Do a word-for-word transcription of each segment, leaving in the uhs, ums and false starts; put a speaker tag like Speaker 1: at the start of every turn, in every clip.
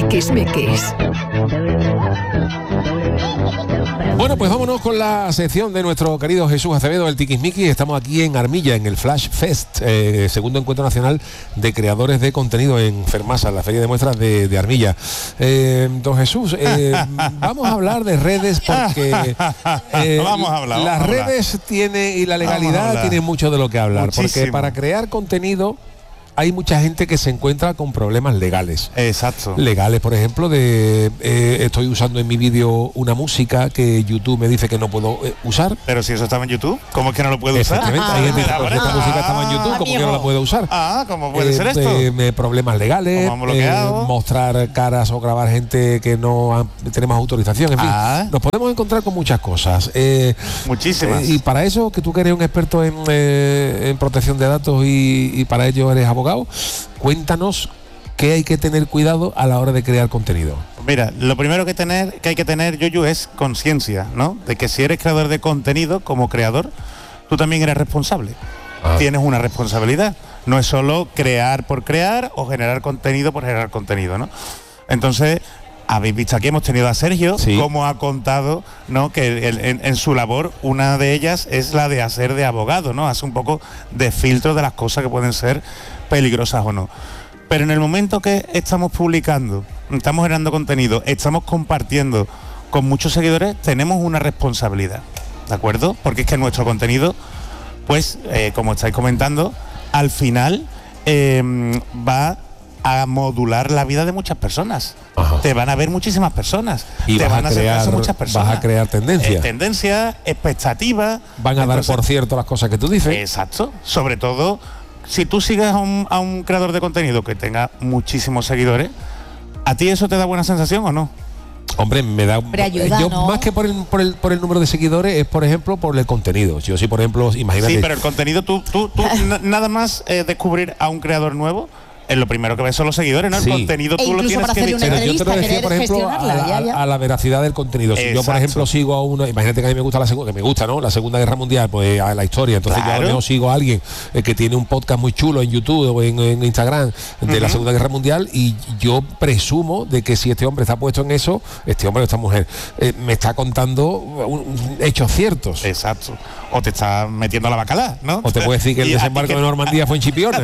Speaker 1: Tiquismiquis.
Speaker 2: Bueno, pues vámonos con la sección de nuestro querido Jesús Acevedo, el Tiquismiquis. Estamos aquí en Armilla, en el Flash Fest, eh, segundo encuentro nacional de creadores de contenido en Fermasa, la feria de muestras de, de Armilla. Eh, don Jesús, eh, vamos a hablar de redes porque eh,
Speaker 3: vamos a hablar,
Speaker 2: las
Speaker 3: vamos a
Speaker 2: redes
Speaker 3: hablar.
Speaker 2: tiene y la legalidad tiene mucho de lo que hablar.
Speaker 3: Muchísimo.
Speaker 2: Porque para crear contenido hay mucha gente que se encuentra con problemas legales.
Speaker 3: Exacto.
Speaker 2: Legales, por ejemplo, de eh, estoy usando en mi vídeo una música que YouTube me dice que no puedo eh, usar.
Speaker 3: Pero si eso estaba en YouTube, ¿cómo es que no lo puedo usar?
Speaker 2: Efectivamente, hay gente que dice, pues esta música estaba en YouTube, ¿cómo que no la puedo usar?
Speaker 3: Ah, ¿cómo puede
Speaker 2: Eh,
Speaker 3: ser esto?
Speaker 2: eh, eh, problemas legales,
Speaker 3: ¿Cómo han bloqueado?
Speaker 2: eh, mostrar caras o grabar gente que no han- tenemos autorización, en fin.
Speaker 3: Ah.
Speaker 2: Nos podemos encontrar con muchas cosas. Eh,
Speaker 3: Muchísimas.
Speaker 2: eh, y para eso, que tú que eres un experto en, eh, en protección de datos y, y para ello eres abogado, cuéntanos qué hay que tener cuidado a la hora de crear contenido.
Speaker 3: Mira, lo primero que tener que hay que tener, Yuyu, es conciencia, ¿no? De que si eres creador de contenido, como creador, tú también eres responsable.
Speaker 2: Ah.
Speaker 3: Tienes una responsabilidad. No es solo crear por crear o generar contenido por generar contenido, ¿no? Entonces, habéis visto aquí, hemos tenido a Sergio,
Speaker 2: Sí.
Speaker 3: como ha contado, ¿no? Que el- en, en su labor, una de ellas es la de hacer de abogado, ¿no? Hace un poco de filtro de las cosas que pueden ser peligrosas o no. Pero en el momento que estamos publicando, estamos generando contenido, estamos compartiendo con muchos seguidores, tenemos una responsabilidad, ¿de acuerdo? Porque es que nuestro contenido, pues, eh, como estáis comentando, al final eh, va a modular la vida de muchas personas.
Speaker 2: Ajá.
Speaker 3: Te van a ver muchísimas personas.
Speaker 2: Y
Speaker 3: te
Speaker 2: vas
Speaker 3: van
Speaker 2: a
Speaker 3: a hacer
Speaker 2: crear-
Speaker 3: caso muchas personas.
Speaker 2: vas a crear tendencia.
Speaker 3: Eh, tendencia, expectativa.
Speaker 2: Van a
Speaker 3: Entonces,
Speaker 2: dar por cierto las cosas que tú dices.
Speaker 3: Exacto. Sobre todo, si tú sigues a un, a un creador de contenido que tenga muchísimos seguidores, ¿a ti eso te da buena sensación o no?
Speaker 2: Hombre, me da
Speaker 4: Hombre, ayuda,
Speaker 2: yo
Speaker 4: ¿no?
Speaker 2: más que por el, por el por el número de seguidores es, por ejemplo, por el contenido. Yo sí, por ejemplo, imagínate.
Speaker 3: Sí, pero el contenido, tú, tú, tú na- nada más eh, descubrir a un creador nuevo, es lo primero que ves son los seguidores, ¿no? El
Speaker 2: Sí.
Speaker 3: contenido
Speaker 4: E
Speaker 3: tú lo
Speaker 4: incluso
Speaker 3: tienes
Speaker 4: para
Speaker 3: que
Speaker 4: hacerle una
Speaker 2: Pero
Speaker 3: digerir.
Speaker 2: yo te lo
Speaker 4: entrevista,
Speaker 2: decía, por
Speaker 4: querer
Speaker 2: ejemplo, a,
Speaker 4: gestionarla,
Speaker 2: la-
Speaker 4: ya, ya.
Speaker 2: a la veracidad del contenido. Si yo, por
Speaker 3: Exacto.
Speaker 2: ejemplo, sigo a uno, imagínate que a mí me gusta la segunda, que me gusta, ¿no? La Segunda Guerra Mundial, pues a la historia. Entonces yo a lo
Speaker 3: Claro.
Speaker 2: mejor sigo a alguien eh, que tiene un podcast muy chulo en YouTube o en, en Instagram de la
Speaker 3: Ujú.
Speaker 2: Segunda Guerra Mundial y yo presumo de que si este hombre está puesto en eso, este hombre o esta mujer eh, me está contando un- un- hechos ciertos.
Speaker 3: Exacto. O te estás metiendo a la bacalá, ¿no?
Speaker 2: O te puedo decir que el
Speaker 3: Y a ti
Speaker 2: desembarco
Speaker 3: que-
Speaker 2: de Normandía fue en Chipiona.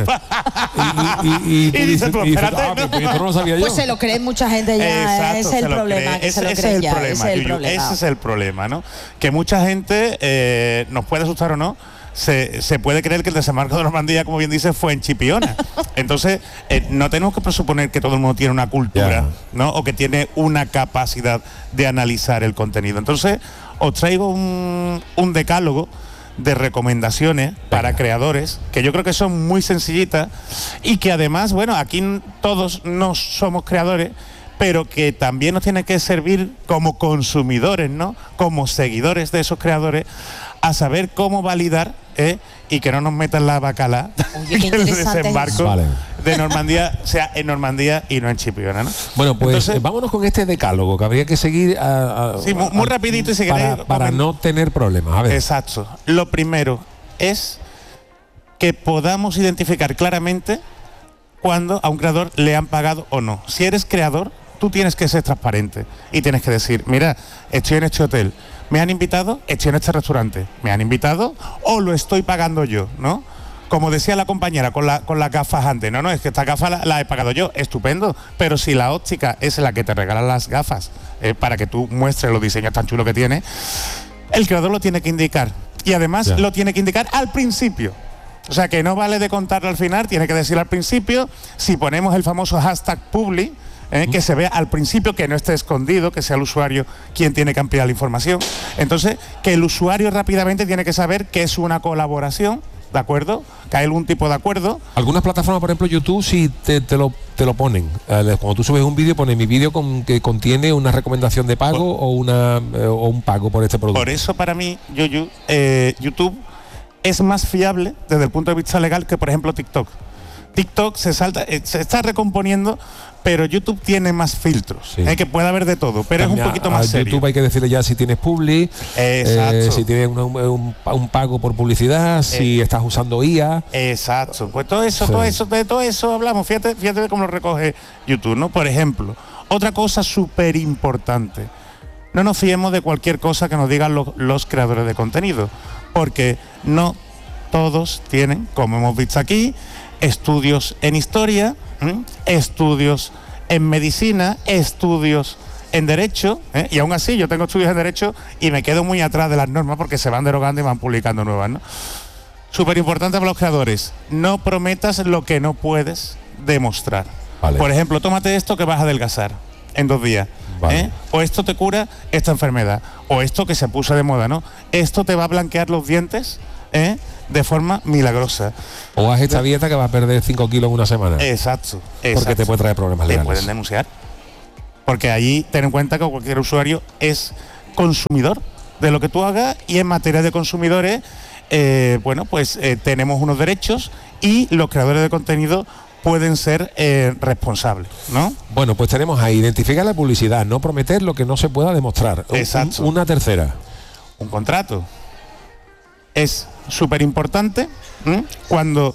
Speaker 2: y, y, y, y, tú
Speaker 3: Y dices tú,
Speaker 2: y dices,
Speaker 3: espérate,
Speaker 2: ah,
Speaker 3: ¿no?
Speaker 2: pero esto no lo sabía yo.
Speaker 4: Pues se lo creen mucha gente ya,
Speaker 3: Exacto,
Speaker 4: ese es
Speaker 3: se
Speaker 4: el
Speaker 3: lo
Speaker 4: problema,
Speaker 3: cree.
Speaker 4: que se lo
Speaker 3: Ese,
Speaker 4: creen
Speaker 3: ese es el
Speaker 4: ya,
Speaker 3: problema,
Speaker 4: ese es el
Speaker 3: Yuyu,
Speaker 4: problema.
Speaker 3: ese es el problema, ¿no? Que mucha gente, eh, nos puede asustar o no, se, se puede creer que el desembarco de Normandía, como bien dice, fue en Chipiona. Entonces, eh, no tenemos que presuponer que todo el mundo tiene una cultura,
Speaker 2: Ya.
Speaker 3: ¿no? O que tiene una capacidad de analizar el contenido. Entonces, os traigo un, un decálogo de recomendaciones para creadores que yo creo que son muy sencillitas y que además, bueno, aquí n- todos no somos creadores, pero que también nos tiene que servir como consumidores, ¿no? Como seguidores de esos creadores, a saber cómo validar, ¿eh? Y que no nos metan la bacala
Speaker 4: Oye, qué
Speaker 3: que el
Speaker 4: interesante.
Speaker 3: desembarco
Speaker 2: Vale.
Speaker 3: de Normandía sea en Normandía y no en Chipiona, ¿no?
Speaker 2: Bueno, pues
Speaker 3: Entonces,
Speaker 2: eh, vámonos con este decálogo que habría que seguir a- a-
Speaker 3: Sí, muy- muy
Speaker 2: a-
Speaker 3: rapidito y si
Speaker 2: para,
Speaker 3: queréis,
Speaker 2: para
Speaker 3: comen-
Speaker 2: no tener problemas. A ver.
Speaker 3: Exacto. Lo primero es que podamos identificar claramente cuando a un creador le han pagado o no. Si eres creador, tú tienes que ser transparente y tienes que decir, mira, estoy en este hotel, me han invitado, estoy en este restaurante, me han invitado o lo estoy pagando yo, ¿no? Como decía la compañera con, la, con las gafas antes, no, no, es que esta gafa la, la he pagado yo, estupendo, pero si la óptica es la que te regala las gafas eh, para que tú muestres los diseños tan chulos que tiene, el creador lo tiene que indicar y además
Speaker 2: Ya.
Speaker 3: lo tiene que indicar al principio. O sea que no vale de contarlo al final, tiene que decir al principio. Si ponemos el famoso hashtag publi, eh, que se vea al principio, que no esté escondido, que sea el usuario quien tiene que ampliar la información. Entonces, que el usuario rápidamente tiene que saber que es una colaboración, ¿de acuerdo? Que hay algún tipo de acuerdo.
Speaker 2: Algunas plataformas, por ejemplo, YouTube, sí te, te lo, te lo ponen. Eh, Cuando tú subes un vídeo, pone mi vídeo con, que contiene una recomendación de pago o, una, eh, o un pago por este producto.
Speaker 3: Por eso para mí, Yuyu, eh, YouTube es más fiable desde el punto de vista legal que, por ejemplo, TikTok. TikTok se salta, eh, se está recomponiendo, pero YouTube tiene más filtros,
Speaker 2: Sí.
Speaker 3: eh, que puede haber de todo, pero
Speaker 2: También
Speaker 3: es un poquito
Speaker 2: a,
Speaker 3: más
Speaker 2: a
Speaker 3: serio.
Speaker 2: YouTube hay que decirle ya si tienes publi,
Speaker 3: Exacto.
Speaker 2: eh, si tienes un, un- un pago por publicidad, si
Speaker 3: Eh.
Speaker 2: estás usando I A.
Speaker 3: Exacto, pues todo eso,
Speaker 2: Sí.
Speaker 3: todo eso, de todo eso hablamos. Fíjate, fíjate de cómo lo recoge YouTube, ¿no? Por ejemplo, Otra cosa súper importante, no nos fiemos de cualquier cosa que nos digan los, los creadores de contenido, porque no todos tienen, como hemos visto aquí, estudios en historia, ¿eh? estudios en medicina, estudios en derecho, ¿eh? y aún así yo tengo estudios en derecho y me quedo muy atrás de las normas porque se van derogando y van publicando nuevas, ¿no? Súper importante para los creadores, no prometas lo que no puedes demostrar. Vale. Por ejemplo, tómate esto que vas a adelgazar en dos días. Vale. ¿eh? O esto te cura esta enfermedad. O esto que se puso de moda, ¿no? Esto te va a blanquear los dientes, ¿eh? de forma milagrosa.
Speaker 2: O haz esta dieta que va a perder cinco kilos en una semana.
Speaker 3: Exacto.
Speaker 2: Porque
Speaker 3: exacto.
Speaker 2: te puede traer problemas legales.
Speaker 3: Te pueden denunciar. Porque allí ten en cuenta que cualquier usuario es consumidor de lo que tú hagas, y en materia de consumidores, eh, bueno, pues eh, tenemos unos derechos y los creadores de contenido pueden ser eh, responsables, ¿no?
Speaker 2: Bueno, pues tenemos ahí, identificar la publicidad, no prometer lo que no se pueda demostrar.
Speaker 3: Exacto.
Speaker 2: Un, una tercera.
Speaker 3: Un contrato. Es súper importante ¿eh? cuando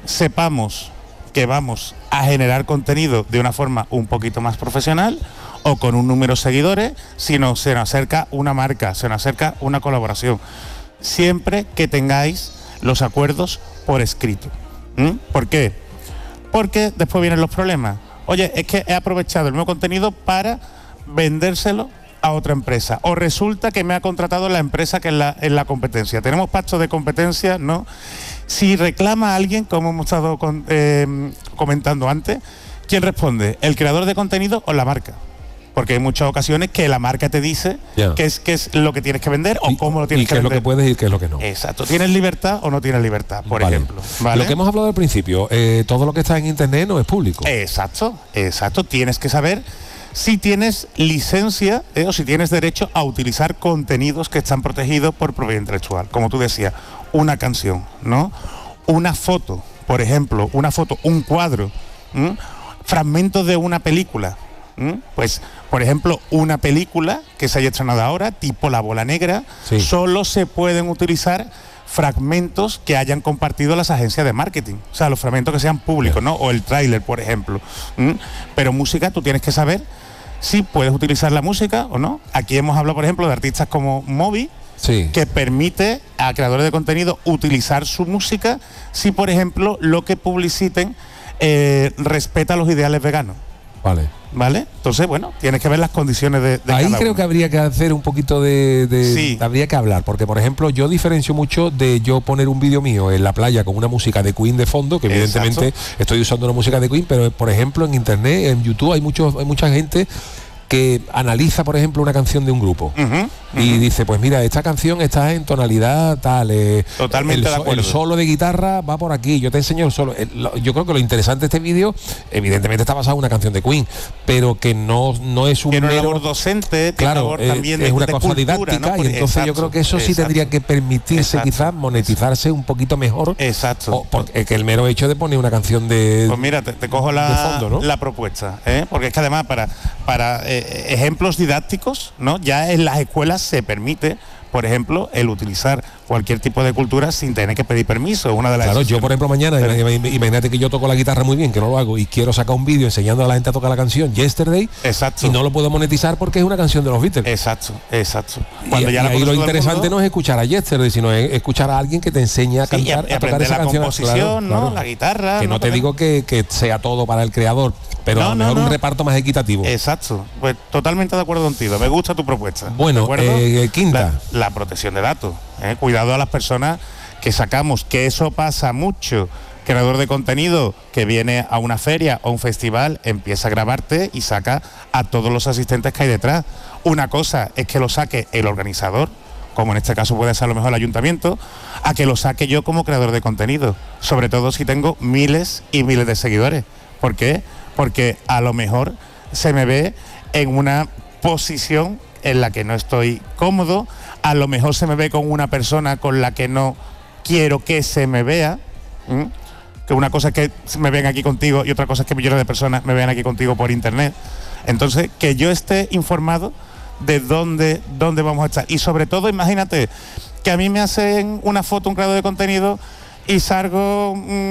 Speaker 3: sepamos que vamos a generar contenido de una forma un poquito más profesional o con un número de seguidores, si no se nos acerca una marca, se nos acerca una colaboración. Siempre que tengáis los acuerdos por escrito. ¿eh? ¿Por qué? Porque después vienen los problemas. Oye, es que he aprovechado el nuevo contenido para vendérselo a otra empresa. O resulta que me ha contratado la empresa que es la, es la competencia. Tenemos pactos de competencia, ¿no? Si reclama a alguien, como hemos estado con, eh, comentando antes, ¿quién responde? ¿El creador de contenido o la marca? Porque hay muchas ocasiones que la marca te dice yeah. qué es, qué es lo que tienes que vender o
Speaker 2: y,
Speaker 3: cómo lo tienes que vender.
Speaker 2: Y qué es lo que puedes y qué es lo que no.
Speaker 3: Exacto. ¿Tienes libertad o no tienes libertad, por
Speaker 2: vale.
Speaker 3: ejemplo? ¿Vale?
Speaker 2: Lo que hemos hablado al principio, eh, todo lo que está en internet no es público.
Speaker 3: Exacto, exacto. Tienes que saber si tienes licencia eh, o si tienes derecho a utilizar contenidos que están protegidos por propiedad intelectual. Como tú decías, una canción, ¿no? Una foto, por ejemplo, una foto, un cuadro, ¿m? fragmentos de una película. ¿m? Pues, por ejemplo, una película que se haya estrenado ahora, tipo La Bola Negra, sí. solo se pueden utilizar fragmentos que hayan compartido las agencias de marketing, o sea, los fragmentos que sean públicos, ¿no? O el tráiler, por ejemplo. ¿Mm? Pero música, tú tienes que saber si puedes utilizar la música o no. Aquí hemos hablado, por ejemplo, de artistas como Moby, sí. que permite a creadores de contenido utilizar su música si, por ejemplo, lo que publiciten eh, respeta los ideales veganos.
Speaker 2: Vale.
Speaker 3: ¿Vale? Entonces, bueno, tienes que ver las condiciones de, de
Speaker 2: ahí
Speaker 3: cada
Speaker 2: creo
Speaker 3: uno.
Speaker 2: que habría que hacer un poquito de, de
Speaker 3: sí.
Speaker 2: habría que hablar, porque por ejemplo yo diferencio mucho de yo poner un vídeo mío en la playa con una música de Queen de fondo, que evidentemente Exacto. estoy usando una música de Queen, pero por ejemplo en internet, en YouTube hay muchos hay mucha gente que analiza, por ejemplo, una canción de un grupo uh-huh, uh-huh. y dice, pues mira, esta canción está en tonalidad tal, eh,
Speaker 3: totalmente
Speaker 2: el,
Speaker 3: de acuerdo.
Speaker 2: El solo de guitarra va por aquí, yo te enseño el solo. El, lo, yo creo que lo interesante de este vídeo, evidentemente está basado en una canción de Queen, pero que no, no es un
Speaker 3: que no
Speaker 2: mero...
Speaker 3: labor docente,
Speaker 2: claro,
Speaker 3: labor
Speaker 2: eh,
Speaker 3: también
Speaker 2: es
Speaker 3: de,
Speaker 2: una
Speaker 3: de
Speaker 2: cosa
Speaker 3: cultura,
Speaker 2: didáctica,
Speaker 3: ¿no?
Speaker 2: y entonces
Speaker 3: exacto,
Speaker 2: yo creo que eso sí
Speaker 3: exacto,
Speaker 2: tendría que permitirse
Speaker 3: exacto,
Speaker 2: quizás monetizarse un poquito mejor.
Speaker 3: Exacto.
Speaker 2: O, porque que el mero hecho de poner una canción de...
Speaker 3: Pues mira, te, te cojo la, fondo, ¿no? la propuesta, ¿eh? Porque es que además para, para eh, ejemplos didácticos, ¿no? Ya en las escuelas se permite, por ejemplo, el utilizar cualquier tipo de cultura sin tener que pedir permiso. Una de las
Speaker 2: claro, yo por ejemplo mañana, Pero, imagínate que yo toco la guitarra muy bien, que no lo hago, y quiero sacar un vídeo enseñando a la gente a tocar la canción Yesterday,
Speaker 3: exacto.
Speaker 2: y no lo puedo monetizar porque es una canción de los Beatles.
Speaker 3: Exacto, exacto.
Speaker 2: Cuando y, ya y la ahí lo interesante mundo, no es escuchar a Yesterday, sino es escuchar a alguien que te enseñe a
Speaker 3: sí,
Speaker 2: cantar,
Speaker 3: y a,
Speaker 2: a tocar esa
Speaker 3: la
Speaker 2: canción.
Speaker 3: Composición, claro, ¿no? Claro. La guitarra.
Speaker 2: Que no, no te digo que, que sea todo para el creador, pero no, a lo mejor no, no. un reparto más equitativo.
Speaker 3: Exacto, pues totalmente de acuerdo contigo, me gusta tu propuesta.
Speaker 2: Bueno, eh, quinta.
Speaker 3: La, la protección de datos. Eh, cuidado a las personas que sacamos, que eso pasa mucho. Creador de contenido que viene a una feria o un festival, empieza a grabarte y saca a todos los asistentes que hay detrás. Una cosa es que lo saque el organizador, como en este caso puede ser a lo mejor el ayuntamiento, a que lo saque yo como creador de contenido, sobre todo si tengo miles y miles de seguidores. ¿Por qué? Porque a lo mejor se me ve en una posición en la que no estoy cómodo, a lo mejor se me ve con una persona con la que no quiero que se me vea, ¿m? que una cosa es que me ven aquí contigo y otra cosa es que millones de personas me vean aquí contigo por internet. Entonces, que yo esté informado de dónde, dónde vamos a estar. Y sobre todo, imagínate que a mí me hacen una foto, un creador de contenido, y salgo mmm,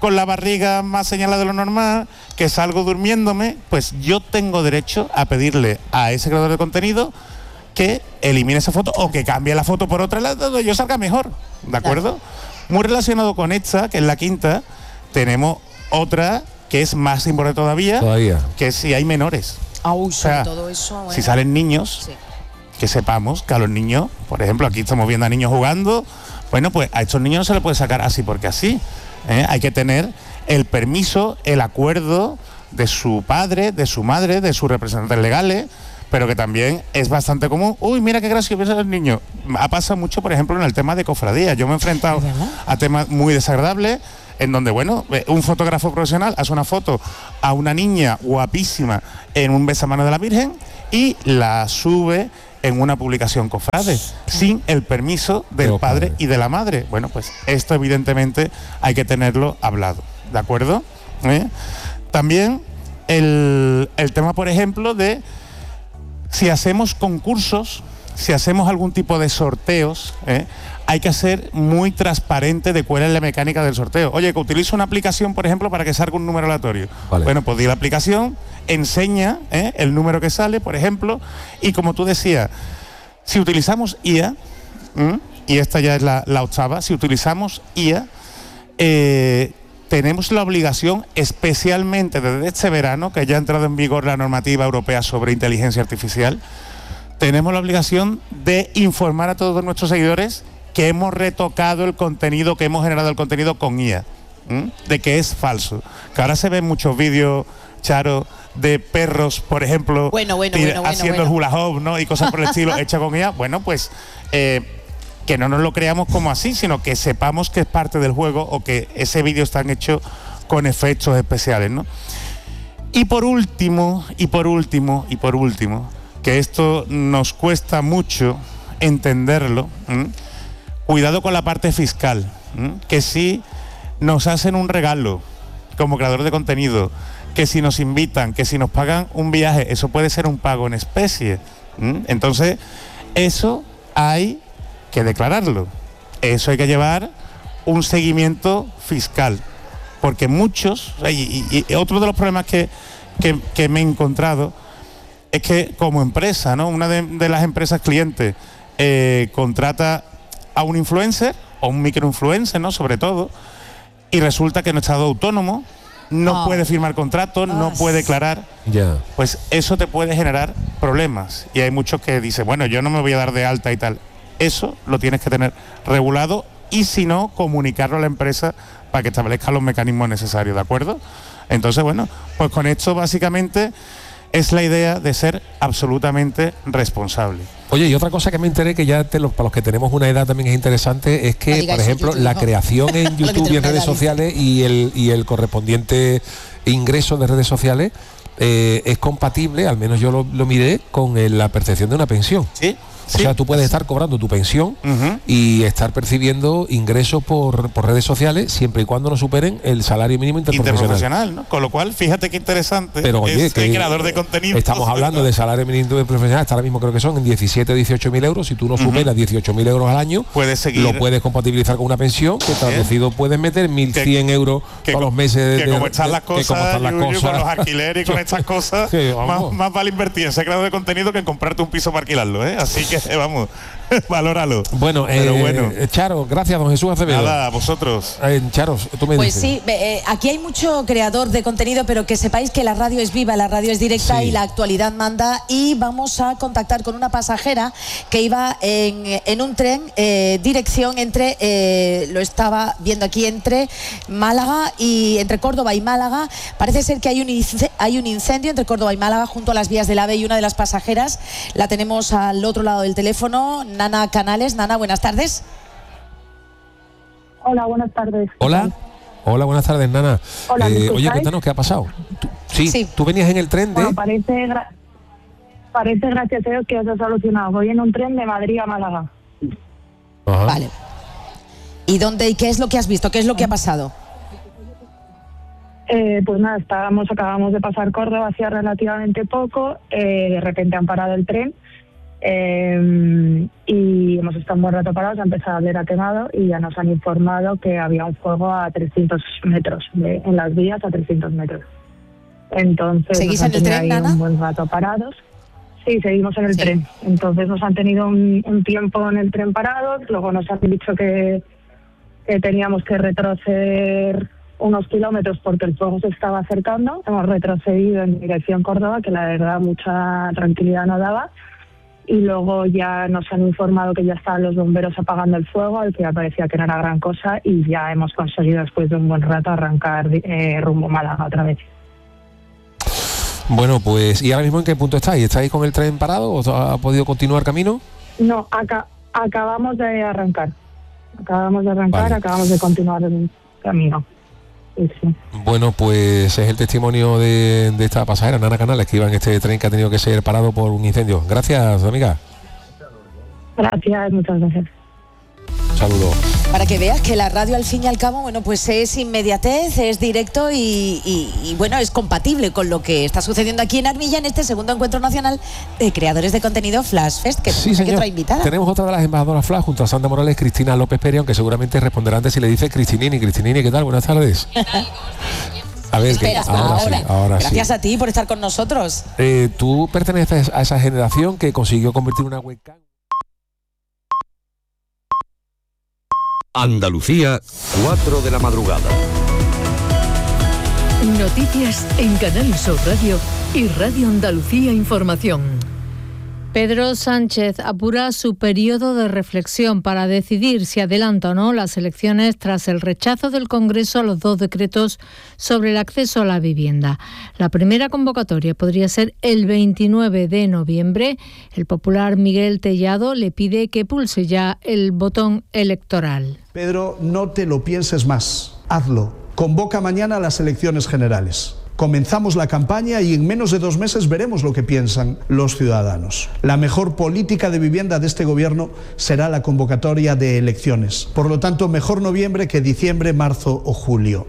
Speaker 3: con la barriga más señalada de lo normal, que salgo durmiéndome, pues yo tengo derecho a pedirle a ese creador de contenido que elimine esa foto o que cambie la foto por otra lado donde yo salga mejor, ¿de acuerdo? Muy relacionado con esta, que es la quinta, tenemos otra que es más importante todavía,
Speaker 2: todavía.
Speaker 3: que es si hay menores.
Speaker 1: Ah, uy,
Speaker 3: O sea,
Speaker 1: todo eso, bueno.
Speaker 3: si salen niños,
Speaker 1: Sí.
Speaker 3: que sepamos que a los niños, por ejemplo, aquí estamos viendo a niños jugando, bueno, pues a estos niños no se les puede sacar así porque así. ¿eh? Hay que tener el permiso, el acuerdo de su padre, de su madre, de sus representantes legales, pero que también es bastante común. Uy, mira qué gracioso es el niño. Ha pasado mucho, por ejemplo, en el tema de cofradías. Yo me he enfrentado a temas muy desagradables en donde, bueno, un fotógrafo profesional hace una foto a una niña guapísima en un besamano de la Virgen y la sube en una publicación cofrade, sin el permiso del
Speaker 2: Pero,
Speaker 3: padre
Speaker 2: padre.
Speaker 3: y de la madre. Bueno, pues esto evidentemente hay que tenerlo hablado, ¿de acuerdo? ¿Eh? También el, el tema, por ejemplo, de si hacemos concursos, si hacemos algún tipo de sorteos, ¿eh? hay que ser muy transparente de cuál es la mecánica del sorteo. Oye, que utilizo una aplicación, por ejemplo, para que salga un número aleatorio.
Speaker 2: Vale.
Speaker 3: Bueno, pues di la aplicación, enseña ¿eh? el número que sale, por ejemplo, y como tú decías, si utilizamos I A, ¿m? y esta ya es la, la octava, si utilizamos I A, eh, tenemos la obligación, especialmente desde este verano, que ya ha entrado en vigor la normativa europea sobre inteligencia artificial, tenemos la obligación de informar a todos nuestros seguidores que hemos retocado el contenido, que hemos generado el contenido con I A, ¿m? de que es falso. Que ahora se ven muchos vídeos, Charo, de perros, por ejemplo,
Speaker 1: Bueno, bueno,
Speaker 3: tira-
Speaker 1: bueno, bueno,
Speaker 3: haciendo
Speaker 1: bueno.
Speaker 3: el hula hoop, ¿no? Y cosas por el estilo hechas con I A. Bueno, pues eh, que no nos lo creamos como así, sino que sepamos que es parte del juego o que ese vídeo está hecho con efectos especiales, ¿no? Y por último, y por último, y por último, que esto nos cuesta mucho entenderlo, ¿m? Cuidado con la parte fiscal, ¿m? Que si nos hacen un regalo como creador de contenido, que si nos invitan, que si nos pagan un viaje, eso puede ser un pago en especie. ¿m? Entonces, eso hay que declararlo. Eso hay que llevar un seguimiento fiscal. Porque muchos, y, y, y otro de los problemas que, que, que me he encontrado es que como empresa, ¿no? Una de, de las empresas clientes eh, contrata a un influencer o un microinfluencer, ¿no? Sobre todo, y resulta que no está autónomo, no
Speaker 1: Ah.
Speaker 3: puede firmar contratos, no
Speaker 1: Ah,
Speaker 3: puede declarar.
Speaker 2: Ya.
Speaker 3: Pues eso te puede generar problemas. Y hay muchos que dicen, bueno, yo no me voy a dar de alta y tal. Eso lo tienes que tener regulado y si no, comunicarlo a la empresa para que establezca los mecanismos necesarios, ¿de acuerdo? Entonces, bueno, pues con esto básicamente es la idea de ser absolutamente responsable.
Speaker 2: Oye, y otra cosa que me enteré que ya te lo- para los que tenemos una edad también es interesante es
Speaker 1: No
Speaker 2: que,
Speaker 1: digáis
Speaker 2: por ejemplo,
Speaker 1: YouTube,
Speaker 2: la
Speaker 1: no.
Speaker 2: creación en
Speaker 1: Lo que
Speaker 2: YouTube y en
Speaker 1: te
Speaker 2: redes
Speaker 1: da la
Speaker 2: sociales y el, y el correspondiente ingreso de redes sociales eh, es compatible, al menos yo lo, lo miré, con eh, la percepción de una pensión.
Speaker 3: ¿Sí?
Speaker 2: O sea, tú puedes estar cobrando tu pensión
Speaker 3: Ujú.
Speaker 2: y estar percibiendo ingresos por, por redes sociales siempre y cuando no superen el salario mínimo interprofesional.
Speaker 3: Interprofesional, ¿no? Con lo cual, fíjate qué interesante.
Speaker 2: Pero oye,
Speaker 3: es
Speaker 2: que
Speaker 3: el creador de contenido.
Speaker 2: estamos hablando de salario mínimo interprofesional, hasta ahora mismo creo que son en diecisiete, dieciocho mil euros. Si tú no superas dieciocho mil euros al año,
Speaker 3: Puedes seguir.
Speaker 2: lo puedes compatibilizar con una pensión, que traducido puedes meter mil cien euros
Speaker 3: que
Speaker 2: todos
Speaker 3: co-
Speaker 2: los meses.
Speaker 3: que
Speaker 2: de-
Speaker 3: como están
Speaker 2: de-
Speaker 3: las
Speaker 2: que
Speaker 3: cosas,
Speaker 2: como están las
Speaker 3: Yuyu,
Speaker 2: cosas.
Speaker 3: con los alquileres y con estas cosas,
Speaker 2: Sí, vamos.
Speaker 3: más, más vale invertir en ser creador de contenido que en comprarte un piso para alquilarlo, ¿eh? Así que, vamos, valóralo.
Speaker 2: Bueno,
Speaker 3: Pero
Speaker 2: eh,
Speaker 3: bueno.
Speaker 2: Charo, gracias, don Jesús Acevedo.
Speaker 3: Nada, a vosotros.
Speaker 2: Eh, Charo, tú me
Speaker 1: Pues
Speaker 2: dices.
Speaker 1: sí, eh, aquí hay mucho creador de contenido, pero que sepáis que la radio es viva, la radio es directa
Speaker 2: Sí.
Speaker 1: y la actualidad manda. Y vamos a contactar con una pasajera que iba en, en un tren, eh, dirección entre, eh, lo estaba viendo aquí, entre Málaga y entre Córdoba y Málaga. Parece ser que hay un, ince- hay un incendio entre Córdoba y Málaga junto a las vías del AVE y una de las pasajeras la tenemos al otro lado del teléfono, Nana Canales. Nana, buenas tardes.
Speaker 4: Hola, buenas tardes.
Speaker 2: Hola. Hola, buenas tardes, Nana.
Speaker 4: Hola, ¿me
Speaker 2: Eh, oye,
Speaker 4: escucháis?
Speaker 2: cuéntanos qué ha pasado. Tú- sí,
Speaker 1: Sí.
Speaker 2: tú venías en el tren de.
Speaker 4: Bueno, parece, gra- parece gracias a Dios que os ha solucionado. Voy en un tren de Madrid a Málaga.
Speaker 2: Ajá.
Speaker 1: Vale. ¿Y dónde y qué es lo que has visto? ¿Qué es lo que ha pasado?
Speaker 4: Eh, pues nada, estábamos, acabamos de pasar Córdoba hacía relativamente poco. Eh, de repente han parado el tren Eh, y hemos estado un buen rato parados, ha empezado a oler a quemado y ya nos han informado que había un fuego a trescientos metros, de, en las vías a trescientos metros. Entonces
Speaker 1: ¿seguís
Speaker 4: nos
Speaker 1: en el tren,
Speaker 4: ahí
Speaker 1: Nana?
Speaker 4: un buen rato parados. Sí, seguimos en el
Speaker 1: Sí.
Speaker 4: tren. Entonces nos han tenido un, un tiempo en el tren parados, luego nos han dicho que, que teníamos que retroceder unos kilómetros porque el fuego se estaba acercando. Hemos retrocedido en dirección Córdoba, que la verdad mucha tranquilidad no daba. Y luego ya nos han informado que ya estaban los bomberos apagando el fuego, al que ya parecía que no era gran cosa, y ya hemos conseguido después de un buen rato arrancar eh, rumbo Málaga otra vez.
Speaker 2: Bueno, pues, ¿y ahora mismo en qué punto estáis? ¿Estáis con el tren parado o ha podido continuar camino?
Speaker 4: No, aca- acabamos de arrancar. Acabamos de arrancar,
Speaker 2: Vale.
Speaker 4: acabamos de continuar el camino. Sí, sí.
Speaker 2: Bueno, pues es el testimonio de, de esta pasajera, Nana Canales, que iba en este tren que ha tenido que ser parado por un incendio. Gracias, amiga.
Speaker 4: Gracias, muchas gracias.
Speaker 2: Un saludo.
Speaker 1: Para que veas que la radio al fin y al cabo, bueno, pues es inmediatez, es directo y, y, y bueno, es compatible con lo que está sucediendo aquí en Armilla en este segundo encuentro nacional de creadores de contenido Flash Fest, que
Speaker 2: Sí,
Speaker 1: hay
Speaker 2: señor.
Speaker 1: otra invitada.
Speaker 2: Tenemos otra de las embajadoras Flash junto a Sandra Morales, Cristina López Peri, aunque seguramente responderá antes si le dice Cristinini. Cristinini, ¿qué tal? Buenas tardes. A ver, que
Speaker 1: Espera,
Speaker 2: ahora,
Speaker 1: ahora.
Speaker 2: sí, ahora
Speaker 1: Gracias
Speaker 2: sí.
Speaker 1: a ti por estar con nosotros.
Speaker 2: Eh, Tú perteneces a esa generación que consiguió convertir una webcam.
Speaker 5: Andalucía, cuatro de la madrugada.
Speaker 6: Noticias en Canal Sur Radio y Radio Andalucía Información.
Speaker 7: Pedro Sánchez apura su periodo de reflexión para decidir si adelanta o no las elecciones tras el rechazo del Congreso a los dos decretos sobre el acceso a la vivienda. La primera convocatoria podría ser el veintinueve de noviembre. El popular Miguel Tellado le pide que pulse ya el botón electoral.
Speaker 8: Pedro, no te lo pienses más. Hazlo. Convoca mañana a las elecciones generales. Comenzamos la campaña y en menos de dos meses veremos lo que piensan los ciudadanos. La mejor política de vivienda de este gobierno será la convocatoria de elecciones. Por lo tanto, mejor noviembre que diciembre, marzo o julio.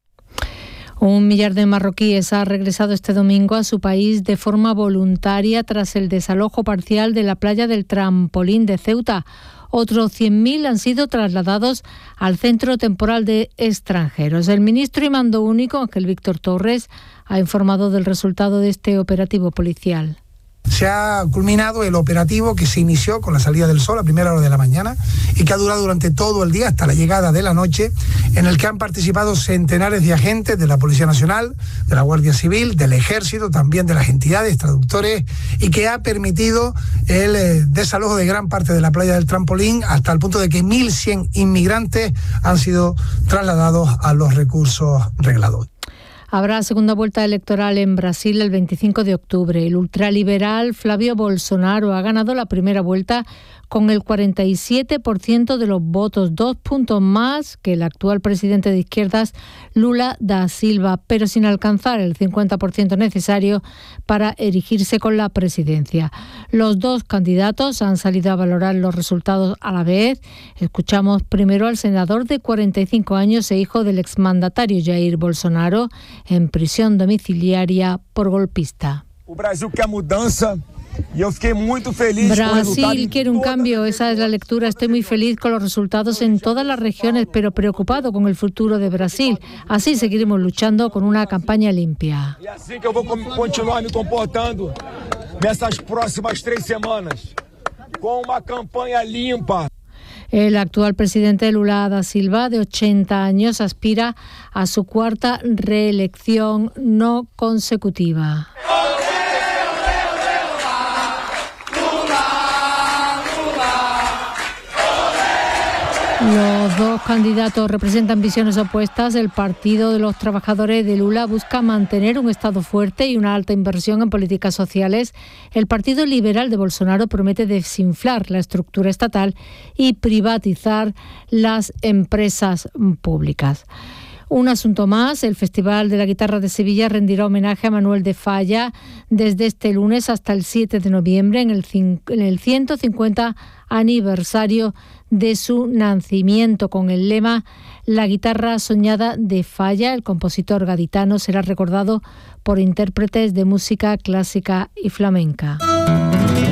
Speaker 7: Un millar de marroquíes ha regresado este domingo a su país de forma voluntaria tras el desalojo parcial de la playa del Trampolín de Ceuta. Otros cien mil han sido trasladados al Centro Temporal de Extranjeros. El ministro y mando único, Ángel Víctor Torres, ha informado del resultado de este operativo policial.
Speaker 9: Se ha culminado el operativo que se inició con la salida del sol a primera hora de la mañana y que ha durado durante todo el día hasta la llegada de la noche, en el que han participado centenares de agentes de la Policía Nacional, de la Guardia Civil, del Ejército, también de las entidades, traductores, y que ha permitido el eh, desalojo de gran parte de la playa del Trampolín hasta el punto de que mil cien inmigrantes han sido trasladados a los recursos reglados.
Speaker 7: Habrá segunda vuelta electoral en Brasil el veinticinco de octubre. El ultraliberal Flavio Bolsonaro ha ganado la primera vuelta con el cuarenta y siete por ciento de los votos, dos puntos más que el actual presidente de izquierdas Lula da Silva, pero sin alcanzar el cincuenta por ciento necesario para erigirse con la presidencia. Los dos candidatos han salido a valorar los resultados a la vez. Escuchamos primero al senador de cuarenta y cinco años e hijo del exmandatario Jair Bolsonaro, en prisión domiciliaria por golpista.
Speaker 10: O Brasil quer mudança. Yo fiquei muito feliz
Speaker 7: Brasil quiere un cambio, esa es la lectura. Estoy muy feliz con los resultados en todas las regiones, pero preocupado con el futuro de Brasil. Así seguiremos luchando con una campaña limpia.
Speaker 10: E assim que eu vou continuar me comportando nessas próximas três semanas, com uma campanha limpa.
Speaker 7: El actual presidente Lula da Silva, de ochenta años, aspira a su cuarta reelección no consecutiva. Los dos candidatos representan visiones opuestas. El Partido de los Trabajadores de Lula busca mantener un Estado fuerte y una alta inversión en políticas sociales. El Partido Liberal de Bolsonaro promete desinflar la estructura estatal y privatizar las empresas públicas. Un asunto más, el Festival de la Guitarra de Sevilla rendirá homenaje a Manuel de Falla desde este lunes hasta el siete de noviembre en el, en el ciento cincuenta aniversario de su nacimiento, con el lema La guitarra soñada de Falla. El compositor gaditano será recordado por intérpretes de música clásica y flamenca.